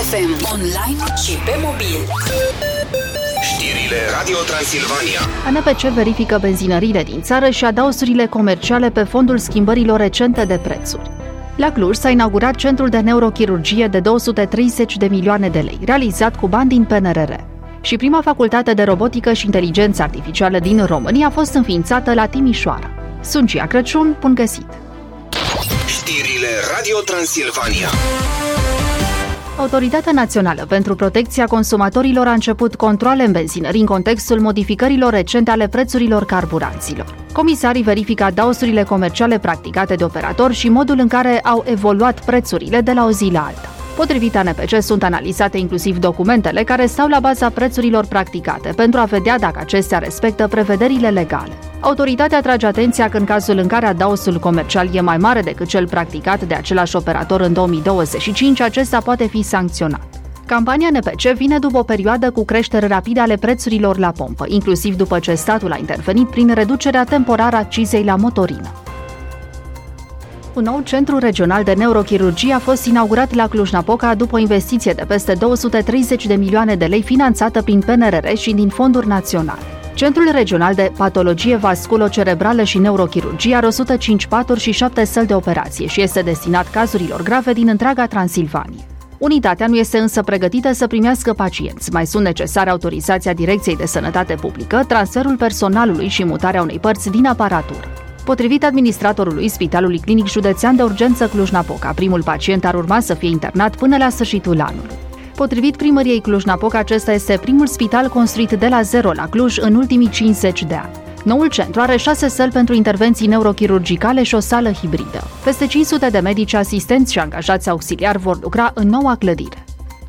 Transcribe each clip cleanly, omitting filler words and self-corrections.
FM, online și pe mobil. Știrile Radio Transilvania. ANPC verifică benzinăriile din țară și adausurile comerciale pe fondul schimbărilor recente de prețuri. La Cluj s-a inaugurat Centrul de Neurochirurgie de 230 de milioane de lei, realizat cu bani din PNRR. Și prima facultate de robotică și inteligență artificială din România a fost înființată la Timișoara. Sunt Cia Crăciun, bun găsit! Știrile Radio Transilvania. Autoritatea Națională pentru Protecția Consumatorilor a început controale în benzinării în contextul modificărilor recente ale prețurilor carburanților. Comisarii verifică adausurile comerciale practicate de operatori și modul în care au evoluat prețurile de la o zi la alta. Potrivit ANPC, sunt analizate inclusiv documentele care stau la baza prețurilor practicate pentru a vedea dacă acestea respectă prevederile legale. Autoritatea atrage atenția că în cazul în care adausul comercial e mai mare decât cel practicat de același operator în 2025, acesta poate fi sancționat. Campania ANPC vine după o perioadă cu creștere rapidă ale prețurilor la pompă, inclusiv după ce statul a intervenit prin reducerea temporară a accizei la motorină. Un nou centru regional de neurochirurgie a fost inaugurat la Cluj-Napoca după o investiție de peste 230 de milioane de lei finanțată prin PNRR și din fonduri naționale. Centrul regional de patologie vasculocerebrală și neurochirurgie are 105 paturi și 7 săli de operație și este destinat cazurilor grave din întreaga Transilvanie. Unitatea nu este însă pregătită să primească pacienți. Mai sunt necesare autorizația Direcției de Sănătate Publică, transferul personalului și mutarea unei părți din aparatură. Potrivit administratorului Spitalului Clinic Județean de Urgență Cluj-Napoca, primul pacient ar urma să fie internat până la sfârșitul anului. Potrivit primăriei Cluj-Napoca, acesta este primul spital construit de la zero la Cluj în ultimii 50 de ani. Noul centru are 6 săli pentru intervenții neurochirurgicale și o sală hibridă. Peste 500 de medici, asistenți și angajați auxiliari vor lucra în noua clădire.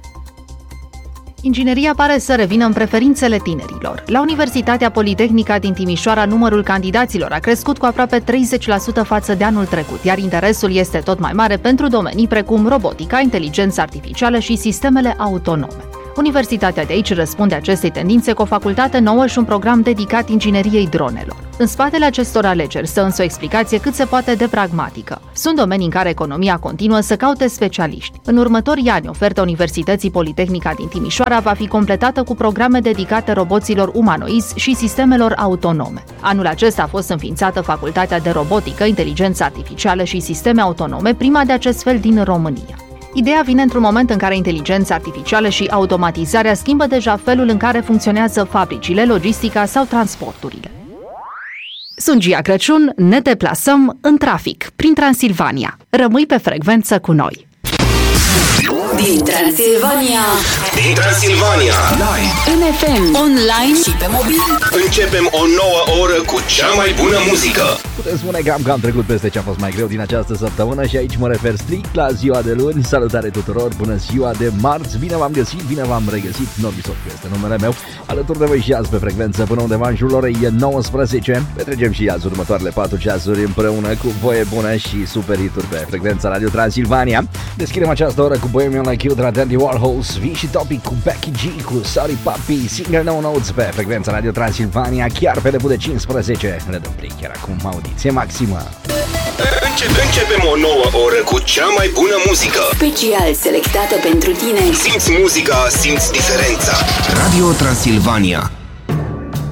Ingineria pare să revină în preferințele tinerilor. La Universitatea Politehnică din Timișoara, numărul candidaților a crescut cu aproape 30% față de anul trecut, iar interesul este tot mai mare pentru domenii precum robotica, inteligența artificială și sistemele autonome. Universitatea de aici răspunde acestei tendințe cu o facultate nouă și un program dedicat ingineriei dronelor. În spatele acestor alegeri stă însă o explicație cât se poate de pragmatică. Sunt domenii în care economia continuă să caute specialiști. În următorii ani, oferta Universității Politehnica din Timișoara va fi completată cu programe dedicate roboților umanoizi și sistemelor autonome. Anul acesta a fost înființată Facultatea de Robotică, Inteligență Artificială și Sisteme Autonome, prima de acest fel din România. Ideea vine într-un moment în care inteligența artificială și automatizarea schimbă deja felul în care funcționează fabricile, logistica sau transporturile. Sunt Cia Crăciun, ne deplasăm în trafic, prin Transilvania. Rămâi pe frecvență cu noi! Din Transilvania. Din Transilvania. Live. În FM, online și pe mobil. Începem o nouă oră cu cea mai bună muzică. Putem spune că am trecut peste ce a fost mai greu din această săptămână și aici mă refer strict la ziua de luni. Salutare tuturor, bună ziua de marți. Bine v-am găsit, bine v-am regăsit. Norbi Softu este numele meu. Alături de voi și azi pe frecvență până undeva în jurul orei 19. Petrecem și azi următoarele 4 ceasuri împreună cu voie bună și super hituri pe frecvența Radio Transilvania. Deschidem această oră cu Bohemian Like You de la Dandy Warhols, vin și Topic cu Becky G, cu Sorry Papi, Single No Notes pe frecvența Radio Transilvania, chiar pe debut de 15. Le dăm play chiar acum, audiție maximă. Începem o nouă oră cu cea mai bună muzică. Special selectată pentru tine. Simți muzica, simți diferența. Radio Transilvania.